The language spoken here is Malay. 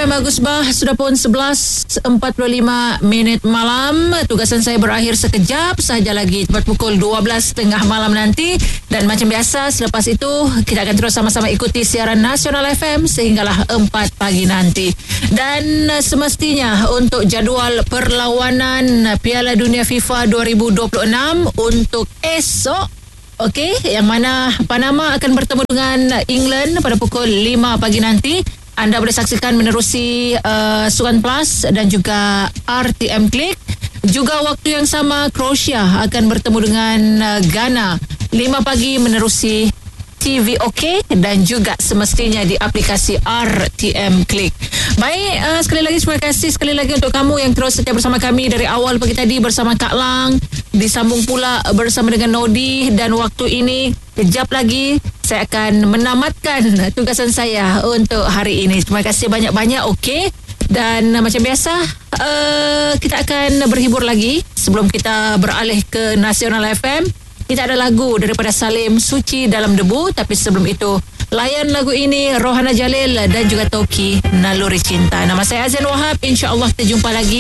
FM Agus Bah. Sudah pun 11.45 malam. Tugasan saya berakhir sekejap sahaja lagi, tepat pukul 12.30 malam nanti. Dan macam biasa, selepas itu kita akan terus sama-sama ikuti siaran Nasional FM sehinggalah 4 pagi nanti. Dan semestinya untuk jadual perlawanan Piala Dunia FIFA 2026 untuk esok, okey, yang mana Panama akan bertemu dengan England pada pukul 5 pagi nanti. Anda boleh saksikan menerusi Sukan Plus dan juga RTM Klik. Juga waktu yang sama Croatia akan bertemu dengan Ghana 5 pagi menerusi TV OK dan juga semestinya di aplikasi RTM Klik. Baik, sekali lagi terima kasih sekali lagi untuk kamu yang terus setia bersama kami dari awal pagi tadi bersama Kak Lang, disambung pula bersama dengan Nodi, dan waktu ini kejap lagi saya akan menamatkan tugasan saya untuk hari ini. Terima kasih banyak-banyak, okey. Dan macam biasa, kita akan berhibur lagi sebelum kita beralih ke Nasional FM. Kita ada lagu daripada Salim, Suci Dalam Debu. Tapi sebelum itu, layan lagu ini Rohana Jalil dan juga Toki, Naluri Cinta. Nama saya Azan Wahab. InsyaAllah kita jumpa lagi